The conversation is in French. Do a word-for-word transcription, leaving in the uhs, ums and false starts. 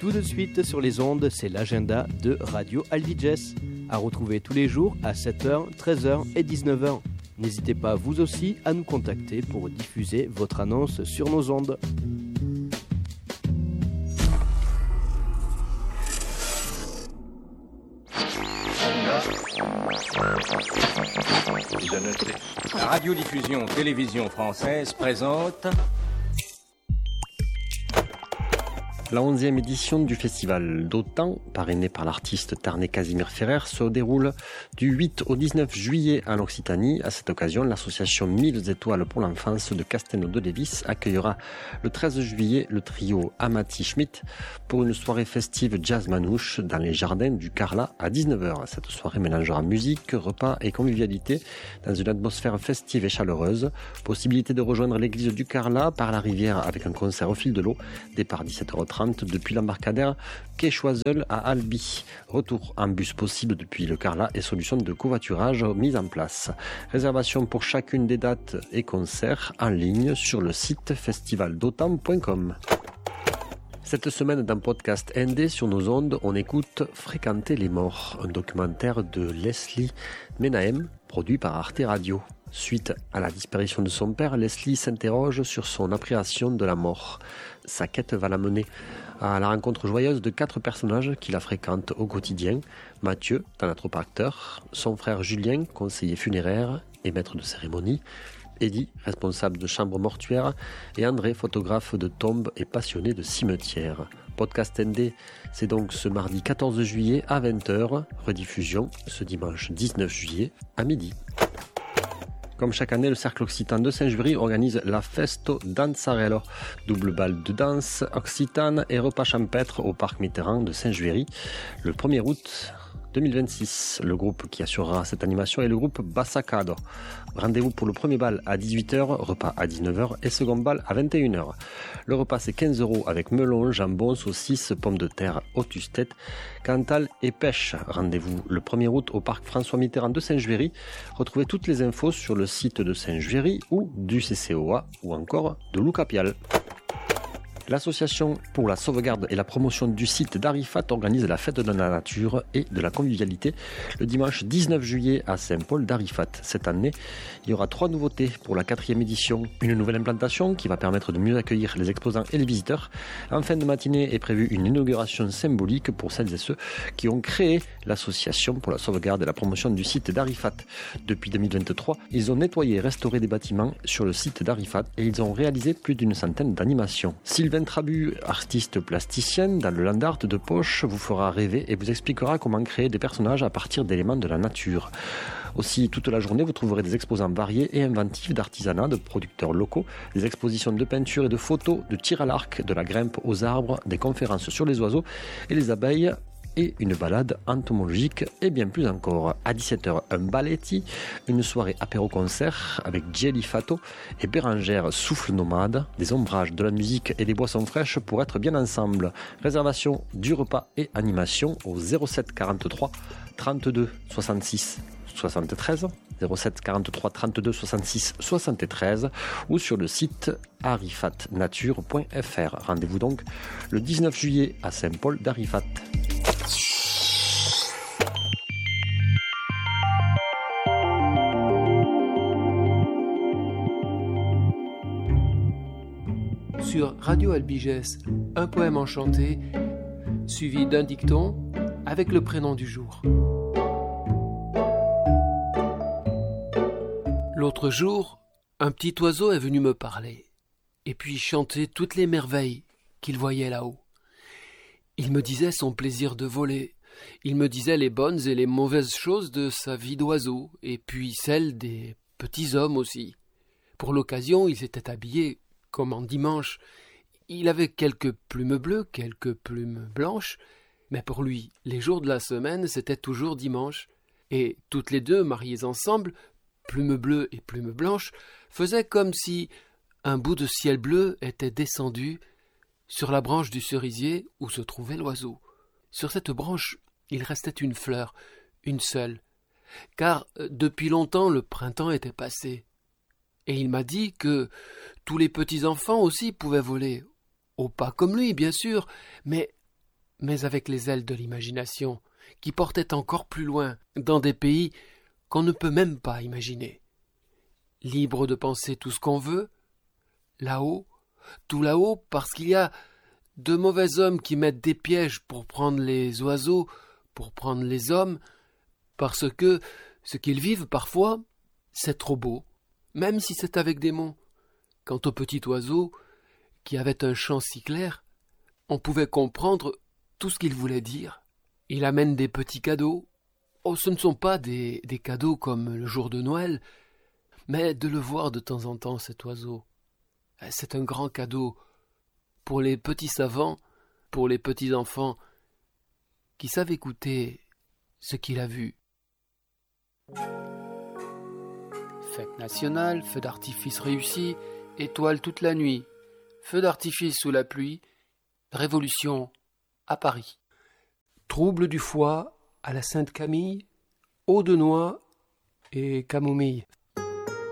Tout de suite sur les ondes, c'est l'agenda de Radio Albiges, à retrouver tous les jours à sept heures, treize heures et dix-neuf heures. N'hésitez pas vous aussi à nous contacter pour diffuser votre annonce sur nos ondes. La radiodiffusion télévision française présente la onzième édition du festival d'Autan, parrainé par l'artiste tarnais Casimir Ferrer, se déroule du huit au dix-neuf juillet en Occitanie. À cette occasion, l'association Mille Étoiles pour l'enfance de Castelnau-de-Lévis accueillera le treize juillet le trio Amati Schmidt pour une soirée festive jazz manouche dans les jardins du Carlat à dix-neuf heures. Cette soirée mélangera musique, repas et convivialité dans une atmosphère festive et chaleureuse. Possibilité de rejoindre l'église du Carlat par la rivière avec un concert au fil de l'eau, départ dix-sept heures trente depuis l'embarcadère quai Choiseul à Albi. Retour en bus possible depuis le Carlat et solutions de covoiturage mises en place. Réservation pour chacune des dates et concerts en ligne sur le site festival dautan point com. Cette semaine dans Podcast N D sur nos ondes, on écoute Fréquenter les morts, un documentaire de Leslie Menahem, produit par Arte Radio. Suite à la disparition de son père, Leslie s'interroge sur son appréhension de la mort. Sa quête va l'amener à la rencontre joyeuse de quatre personnages qui la fréquentent au quotidien. Mathieu, thanatopracteur, son frère Julien, conseiller funéraire et maître de cérémonie, Eddie, responsable de chambre mortuaire, et André, photographe de tombes et passionné de cimetières. Podcast N D, c'est donc ce mardi quatorze juillet à vingt heures, rediffusion ce dimanche dix-neuf juillet à midi. Comme chaque année, le Cercle Occitan de Saint-Juéry organise la Festo Danzarello, double bal de danse occitane et repas champêtre au Parc Mitterrand de Saint-Juéry, le premier août deux mille vingt-six. Le groupe qui assurera cette animation est le groupe Bassacado. Rendez-vous pour le premier bal à dix-huit heures, repas à dix-neuf heures et second bal à vingt et une heures. Le repas c'est quinze euros avec melon, jambon, saucisses, pommes de terre, haute-tête, cantal et pêche. Rendez-vous le premier août au Parc François Mitterrand de Saint-Juéry. Retrouvez toutes les infos sur le site de Saint-Juéry ou du C C O A ou encore de Loucapial. L'Association pour la sauvegarde et la promotion du site d'Arifat organise la fête de la nature et de la convivialité le dimanche dix-neuf juillet à Saint-Paul d'Arifat. Cette année, il y aura trois nouveautés pour la quatrième édition. Une nouvelle implantation qui va permettre de mieux accueillir les exposants et les visiteurs. En fin de matinée est prévue une inauguration symbolique pour celles et ceux qui ont créé l'Association pour la sauvegarde et la promotion du site d'Arifat. Depuis deux mille vingt-trois, ils ont nettoyé et restauré des bâtiments sur le site d'Arifat et ils ont réalisé plus d'une centaine d'animations. Sylvain Trabu, artiste plasticienne dans le land art de poche, vous fera rêver et vous expliquera comment créer des personnages à partir d'éléments de la nature. Aussi, toute la journée, vous trouverez des exposants variés et inventifs d'artisanat, de producteurs locaux, des expositions de peinture et de photos, de tir à l'arc, de la grimpe aux arbres, des conférences sur les oiseaux et les abeilles, et une balade entomologique et bien plus encore. À dix-sept heures, un balletti, une soirée apéro-concert avec Jelly Fato et Bérangère Souffle Nomade, des ombrages, de la musique et des boissons fraîches pour être bien ensemble. Réservation du repas et animation au zéro sept quarante-trois trente-deux soixante-six soixante-treize, zéro sept quarante-trois trente-deux soixante-six soixante-treize ou sur le site arifatnature point f r. Rendez-vous donc le dix-neuf juillet à Saint-Paul d'Arifat. Sur Radio Albiges, un poème enchanté, suivi d'un dicton avec le prénom du jour. L'autre jour, un petit oiseau est venu me parler, et puis chanter toutes les merveilles qu'il voyait là-haut. Il me disait son plaisir de voler, il me disait les bonnes et les mauvaises choses de sa vie d'oiseau, et puis celles des petits hommes aussi. Pour l'occasion, il s'était habillé comme en dimanche. Il avait quelques plumes bleues, quelques plumes blanches, mais pour lui, les jours de la semaine, c'était toujours dimanche. Et toutes les deux, mariées ensemble, plumes bleues et plumes blanches, faisaient comme si un bout de ciel bleu était descendu sur la branche du cerisier où se trouvait l'oiseau. Sur cette branche, il restait une fleur, une seule, car depuis longtemps le printemps était passé. Et il m'a dit que tous les petits-enfants aussi pouvaient voler, au pas comme lui, bien sûr, mais mais avec les ailes de l'imagination, qui portaient encore plus loin, dans des pays qu'on ne peut même pas imaginer. Libre de penser tout ce qu'on veut, là-haut, tout là-haut, parce qu'il y a de mauvais hommes qui mettent des pièges pour prendre les oiseaux, pour prendre les hommes, parce que ce qu'ils vivent parfois, c'est trop beau, même si c'est avec des mots. Quant au petit oiseau, qui avait un chant si clair, on pouvait comprendre tout ce qu'il voulait dire. Il amène des petits cadeaux. Oh, ce ne sont pas des, des cadeaux comme le jour de Noël, mais de le voir de temps en temps, cet oiseau, c'est un grand cadeau pour les petits savants, pour les petits enfants qui savent écouter ce qu'il a vu. Fête nationale, feu d'artifice réussi, étoiles toute la nuit, feu d'artifice sous la pluie, révolution à Paris. Trouble du foie à la Sainte-Camille, eau de noix et camomille.